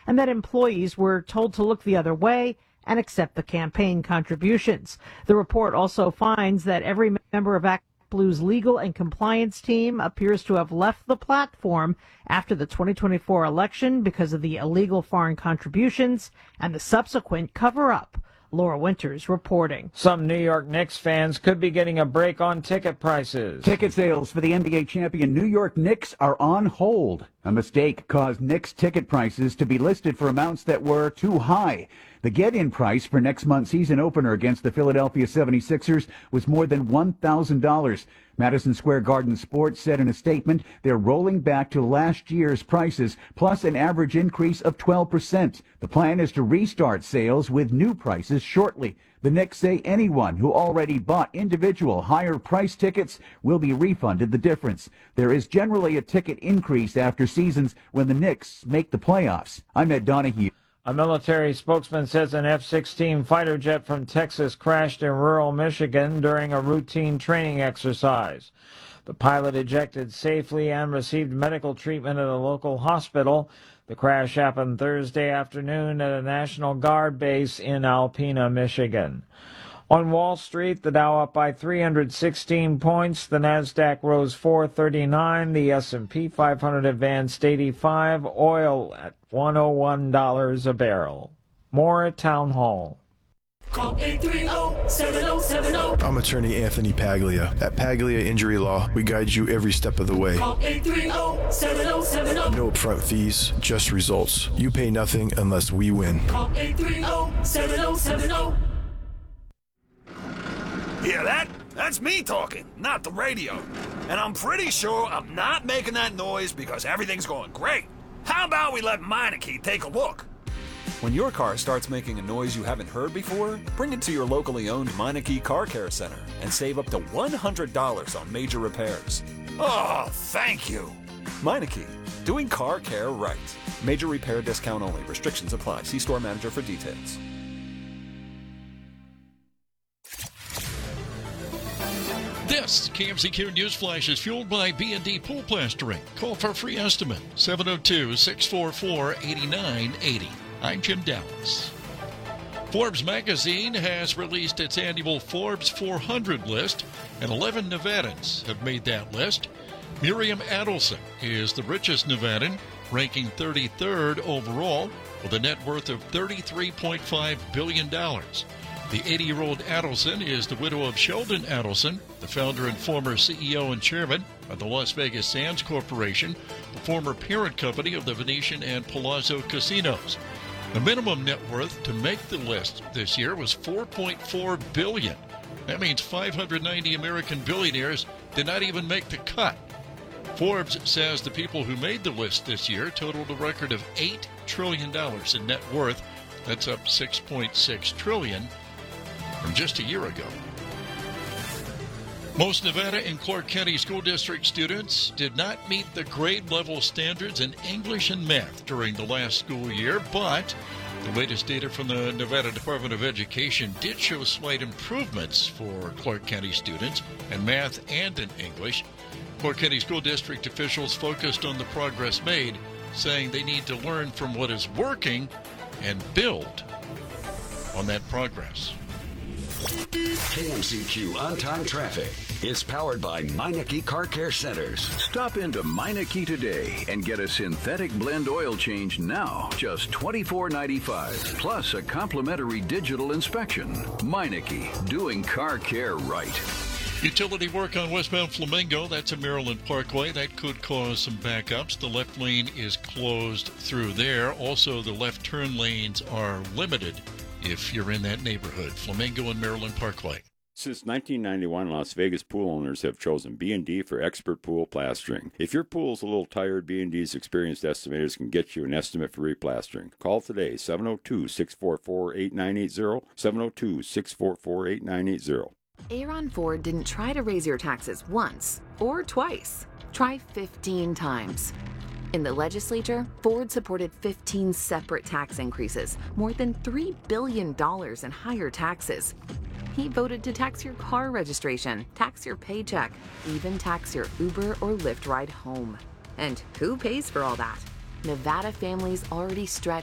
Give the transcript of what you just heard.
and that employees were told to look the other way and accept the campaign contributions. The report also finds that every member of Act Blue's legal and compliance team appears to have left the platform after the 2024 election because of the illegal foreign contributions and the subsequent cover-up. Laura Winters reporting. Some New York Knicks fans could be getting a break on ticket prices. Ticket sales for the NBA champion New York Knicks are on hold. A mistake caused Knicks ticket prices to be listed for amounts that were too high. The get-in price for next month's season opener against the Philadelphia 76ers was more than $1,000. Madison Square Garden Sports said in a statement they're rolling back to last year's prices, plus an average increase of 12%. The plan is to restart sales with new prices shortly. The Knicks say anyone who already bought individual higher price tickets will be refunded the difference. There is generally a ticket increase after seasons when the Knicks make the playoffs. I'm Ed Donahue. A military spokesman says an F-16 fighter jet from Texas crashed in rural Michigan during a routine training exercise. The pilot ejected safely and received medical treatment at a local hospital. The crash happened Thursday afternoon at a National Guard base in Alpena, Michigan. On Wall Street, the Dow up by 316 points. The Nasdaq rose 439. The S&P 500 advanced 85. Oil at $101 a barrel. More at Town Hall. Call 830-7070. I'm attorney Anthony Paglia. At Paglia Injury Law, we guide you every step of the way. Call 830-7070. No upfront fees, just results. You pay nothing unless we win. Call 830-7070. Hear that? That's me talking, not the radio. And I'm pretty sure I'm not making that noise because everything's going great. How about we let Meineke take a look? When your car starts making a noise you haven't heard before, bring it to your locally owned Meineke Car Care Center and save up to $100 on major repairs. Oh, thank you. Meineke, doing car care right. Major repair discount only. Restrictions apply. See store manager for details. This KMCQ News Flash is fueled by B&D Pool Plastering. Call for a free estimate, 702-644-8980. I'm Jim Dallas. Forbes magazine has released its annual Forbes 400 list, and 11 Nevadans have made that list. Miriam Adelson is the richest Nevadan, ranking 33rd overall, with a net worth of $33.5 billion. The 80-year-old Adelson is the widow of Sheldon Adelson, the founder and former CEO and chairman of the Las Vegas Sands Corporation, the former parent company of the Venetian and Palazzo casinos. The minimum net worth to make the list this year was $4.4 billion. That means 590 American billionaires did not even make the cut. Forbes says the people who made the list this year totaled a record of $8 trillion in net worth. That's up $6.6 trillion from just a year ago. Most Nevada and Clark County School District students did not meet the grade level standards in English and math during the last school year, but the latest data from the Nevada Department of Education did show slight improvements for Clark County students in math and in English. Clark County School District officials focused on the progress made, saying they need to learn from what is working and build on that progress. KMCQ On-Time Traffic is powered by Meineke Car Care Centers. Stop into Meineke today and get a synthetic blend oil change now, just $24.95, plus a complimentary digital inspection. Meineke, doing car care right. Utility work on westbound Flamingo, that's a Maryland Parkway. That could cause some backups. The left lane is closed through there. Also, the left turn lanes are limited if you're in that neighborhood. Flamingo and Maryland Parkway. Since 1991, Las Vegas pool owners have chosen B&D for expert pool plastering. If your pool's a little tired, B&D's experienced estimators can get you an estimate for replastering. Call today, 702-644-8980, 702-644-8980. Aaron Ford didn't try to raise your taxes once or twice. Try 15 times. In the legislature, Ford supported 15 separate tax increases, more than $3 billion in higher taxes. He voted to tax your car registration, tax your paycheck, even tax your Uber or Lyft ride home. And who pays for all that? Nevada families already stretch